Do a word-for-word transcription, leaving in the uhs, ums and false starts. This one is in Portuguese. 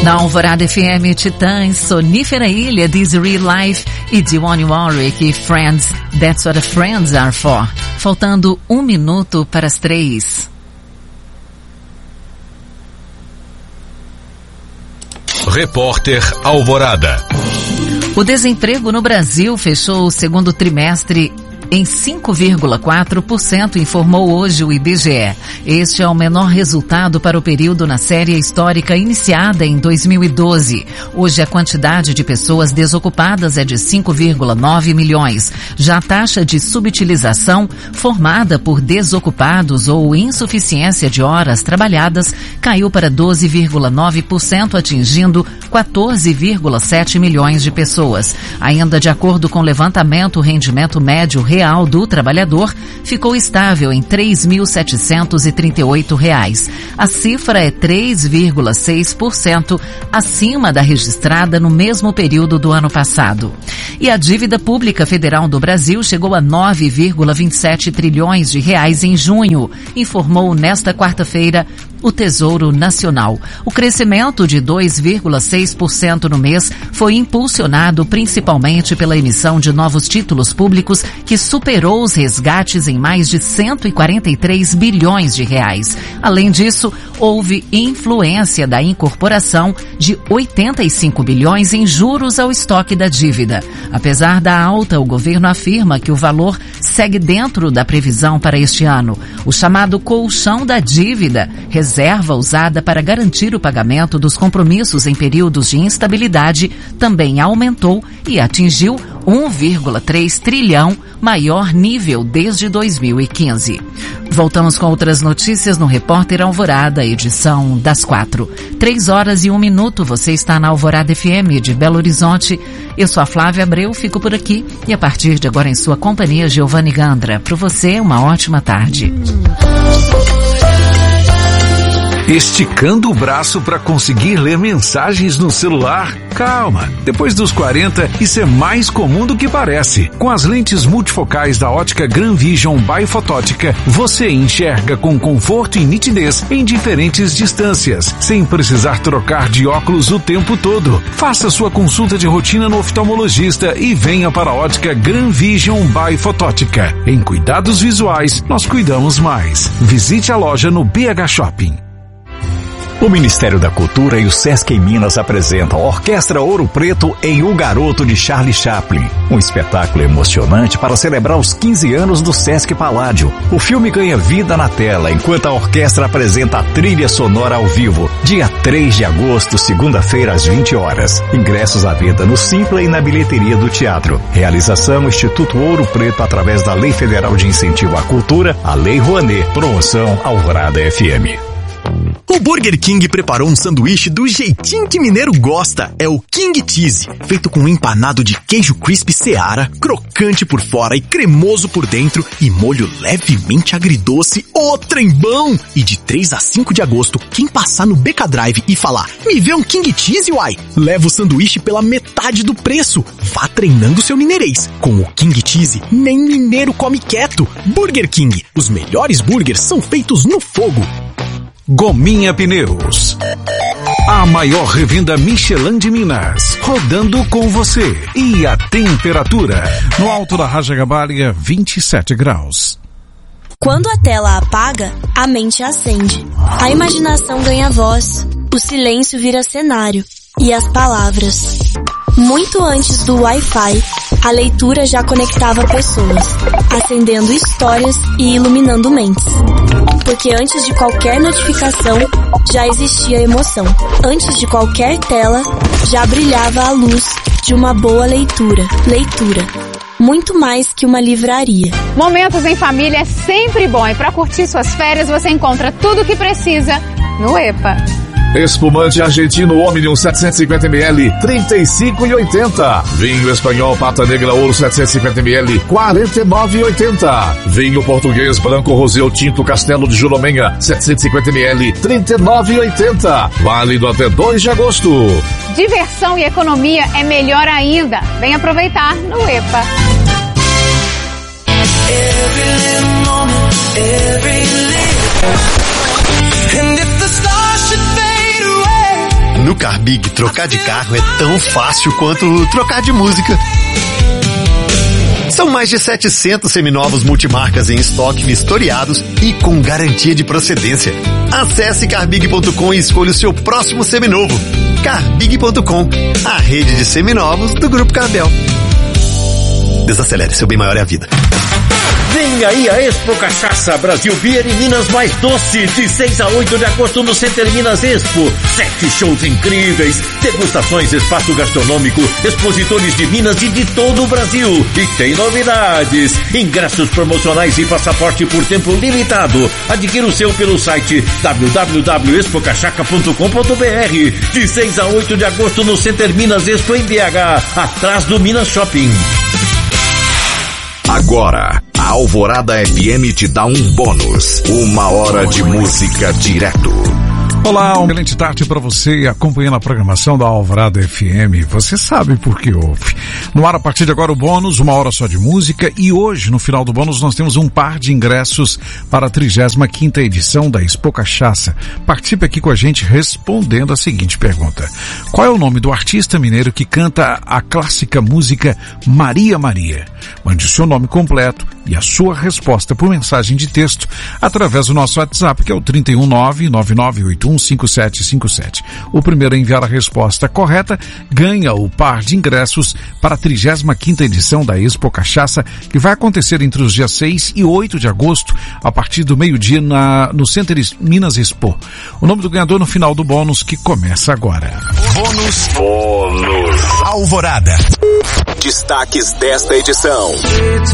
Na Alvorada F M, Titãs, Sonífera Ilha, This Real Life e Dionne Warwick e Friends, That's What Friends Are For. Faltando um minuto para as três. Repórter Alvorada. O desemprego no Brasil fechou o segundo trimestre em cinco vírgula quatro por cento, informou hoje o I B G E. Este é o menor resultado para o período na série histórica iniciada em dois mil e doze. Hoje a quantidade de pessoas desocupadas é de cinco vírgula nove milhões. Já a taxa de subutilização, formada por desocupados ou insuficiência de horas trabalhadas, caiu para doze vírgula nove por cento, atingindo quatorze vírgula sete milhões de pessoas. Ainda de acordo com o levantamento, o rendimento médio real do trabalhador ficou estável em três mil setecentos e trinta e oito reais. A cifra é três vírgula seis por cento acima da registrada no mesmo período do ano passado. E a dívida pública federal do Brasil chegou a nove vírgula vinte e sete trilhões de reais em junho, informou nesta quarta-feira o Tesouro Nacional. O crescimento de dois vírgula seis por cento no mês foi impulsionado principalmente pela emissão de novos títulos públicos, que superou os resgates em mais de cento e quarenta e três bilhões de reais. Além disso, houve influência da incorporação de oitenta e cinco bilhões em juros ao estoque da dívida. Apesar da alta, o governo afirma que o valor segue dentro da previsão para este ano. O chamado colchão da dívida, reserva usada para garantir o pagamento dos compromissos em períodos de instabilidade, também aumentou e atingiu um vírgula três trilhão, maior nível desde dois mil e quinze. Voltamos com outras notícias no Repórter Alvorada, edição das quatro. Três horas e um minuto, você está na Alvorada F M de Belo Horizonte. Eu sou a Flávia Abreu, fico por aqui e a partir de agora em sua companhia, Giovanni Gandra. Para você, uma ótima tarde. Esticando o braço para conseguir ler mensagens no celular? Calma, depois dos quarenta, isso é mais comum do que parece. Com as lentes multifocais da ótica Gran Vision by Fotótica, você enxerga com conforto e nitidez em diferentes distâncias, sem precisar trocar de óculos o tempo todo. Faça sua consulta de rotina no oftalmologista e venha para a ótica Gran Vision by Fotótica. Em cuidados visuais, nós cuidamos mais. Visite a loja no B H Shopping. O Ministério da Cultura e o Sesc em Minas apresentam a Orquestra Ouro Preto em O Garoto de Charlie Chaplin. Um espetáculo emocionante para celebrar os quinze anos do Sesc Paládio. O filme ganha vida na tela enquanto a orquestra apresenta a trilha sonora ao vivo. Dia três de agosto, segunda-feira, às vinte horas. Ingressos à venda no Simpla e na bilheteria do teatro. Realização Instituto Ouro Preto através da Lei Federal de Incentivo à Cultura, a Lei Rouanet. Promoção Alvorada F M. O Burger King preparou um sanduíche do jeitinho que mineiro gosta. É o King Cheese, feito com um empanado de queijo crispy Seara, crocante por fora e cremoso por dentro e molho levemente agridoce. Ô, trem bom! E de três a cinco de agosto, quem passar no B K Drive e falar, me vê um King Cheese, uai, leva o sanduíche pela metade do preço. Vá treinando seu mineirês. Com o King Cheese, nem mineiro come quieto. Burger King, os melhores burgers são feitos no fogo. Gominha Pneus, a maior revenda Michelin de Minas, rodando com você. E a temperatura? No alto da Raja Gabalia, vinte e sete graus. Quando a tela apaga, a mente acende. A imaginação ganha voz, o silêncio vira cenário e as palavras. Muito antes do Wi-Fi, a leitura já conectava pessoas, acendendo histórias e iluminando mentes. Porque antes de qualquer notificação, já existia emoção. Antes de qualquer tela, já brilhava a luz de uma boa leitura. Leitura. Muito mais que uma livraria. Momentos em família é sempre bom e para curtir suas férias você encontra tudo o que precisa no EPA. Espumante argentino Omnium setecentos e cinquenta mililitros, trinta e cinco reais e oitenta centavos. Vinho espanhol Pata Negra Ouro setecentos e cinquenta mililitros, quarenta e nove reais e oitenta centavos. Vinho português Branco Roseu Tinto Castelo de Jurumenha, setecentos e cinquenta mililitros, trinta e nove reais e oitenta centavos. Válido até dois de agosto. Diversão e economia é melhor ainda. Vem aproveitar no EPA. Every little moment, every little. And if the stars should fade away, No Carbig, trocar de carro é tão fácil quanto trocar de música. São mais de setecentos seminovos multimarcas em estoque vistoriados e com garantia de procedência. Acesse carbig ponto com e escolha o seu próximo seminovo. carbig ponto com, a rede de seminovos do Grupo Carbel. Desacelere, seu bem maior é a vida. Vem aí a Expo Cachaça Brasil Beer e Minas Mais Doce, de seis a oito de agosto no Center Minas Expo. Sete shows incríveis, degustações, espaço gastronômico, expositores de Minas e de todo o Brasil. E tem novidades, ingressos promocionais e passaporte por tempo limitado. Adquira o seu pelo site w w w ponto expo cachaca ponto com ponto b r. De seis a oito de agosto no Center Minas Expo em B H, atrás do Minas Shopping. Agora, a Alvorada F M te dá um bônus. Uma hora de música direto. Olá, uma excelente tarde para você acompanhando a programação da Alvorada F M. Você sabe por que ouve. No ar, a partir de agora, o bônus, uma hora só de música. E hoje, no final do bônus, nós temos um par de ingressos para a trigésima quinta edição da Expo Cachaça. Participe aqui com a gente respondendo a seguinte pergunta. Qual é o nome do artista mineiro que canta a clássica música Maria Maria? Mande o seu nome completo e a sua resposta por mensagem de texto através do nosso WhatsApp, que é o trinta e um, nove nove nove oito um cinco sete cinco sete. O primeiro a enviar a resposta correta ganha o par de ingressos para a trigésima quinta edição da Expo Cachaça, que vai acontecer entre os dias seis e oito de agosto, a partir do meio-dia na, no Center Minas Expo. O nome do ganhador no final do bônus, que começa agora. Bônus. Bônus. Alvorada. Destaques desta edição.